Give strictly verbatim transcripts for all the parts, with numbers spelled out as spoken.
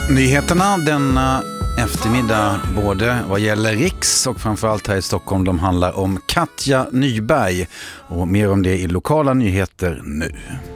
Nyheterna denna eftermiddag både vad gäller Riks och framförallt här i Stockholm, de handlar om Katja Nyberg och mer om det i lokala nyheter nu.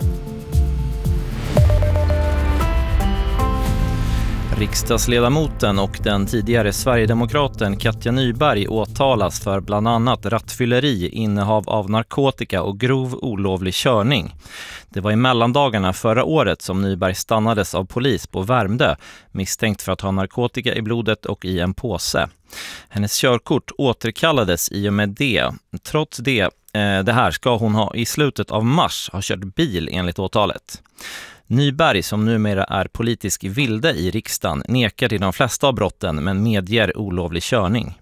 Riksdagsledamoten och den tidigare Sverigedemokraten Katja Nyberg åtalas för bland annat rattfylleri, innehav av narkotika och grov olovlig körning. Det var i mellandagarna förra året som Nyberg stannades av polis på Värmdö, misstänkt för att ha narkotika i blodet och i en påse. Hennes körkort återkallades i och med det. Trots det, eh, det här ska hon ha i slutet av mars ha kört bil enligt åtalet. Nyberg, som numera är politisk vilde i riksdagen, nekar till de flesta av brotten men medger olovlig körning.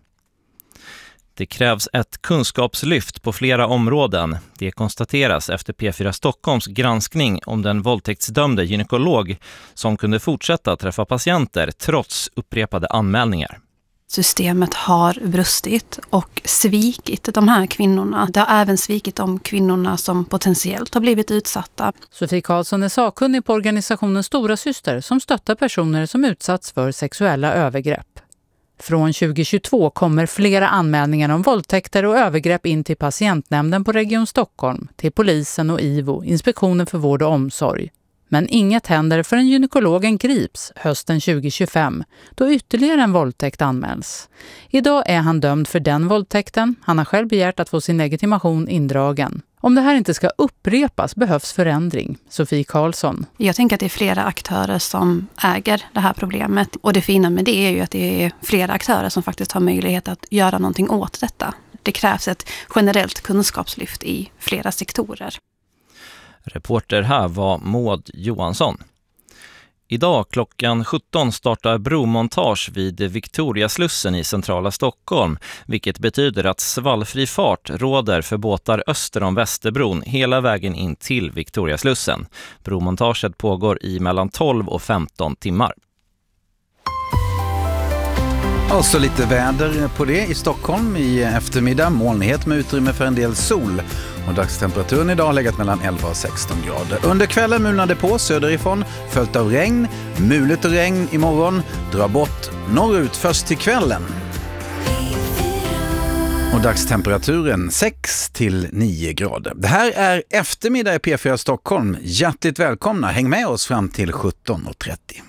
Det krävs ett kunskapslyft på flera områden. Det konstateras efter P fyra Stockholms granskning om den våldtäktsdömde gynekolog som kunde fortsätta träffa patienter trots upprepade anmälningar. Systemet har brustit och svikit de här kvinnorna. Det har även svikit de kvinnorna som potentiellt har blivit utsatta. Sofie Karlsson är sakkunnig på organisationen Stora Syster som stöttar personer som utsatts för sexuella övergrepp. Från tjugo tjugotvå kommer flera anmälningar om våldtäkter och övergrepp in till patientnämnden på Region Stockholm, till polisen och I V O, Inspektionen för vård och omsorg. Men inget händer förrän gynekologen grips hösten tjugo tjugofem, då ytterligare en våldtäkt anmäls. Idag är han dömd för den våldtäkten. Han har själv begärt att få sin legitimation indragen. Om det här inte ska upprepas behövs förändring. Sofie Karlsson. Jag tänker att det är flera aktörer som äger det här problemet. Och det fina med det är ju att det är flera aktörer som faktiskt har möjlighet att göra någonting åt detta. Det krävs ett generellt kunskapslyft i flera sektorer. Reporter här var Maud Johansson. Idag klockan sjutton startar bromontage vid Victoriaslussen i centrala Stockholm, vilket betyder att svallfri fart råder för båtar öster om Västerbron hela vägen in till Victoriaslussen. Bromontaget pågår i mellan tolv och femton timmar. Och så lite väder på det i Stockholm i eftermiddag. Molnighet med utrymme för en del sol. Och dagstemperaturen idag har legat mellan elva och sexton grader. Under kvällen mulnade på söderifrån, följt av regn. Muligt och regn imorgon. Dra bort norrut först till kvällen. Och dagstemperaturen sex till nio grader. Det här är eftermiddag i P fyra Stockholm. Hjärtligt välkomna. Häng med oss fram till sjutton och trettio.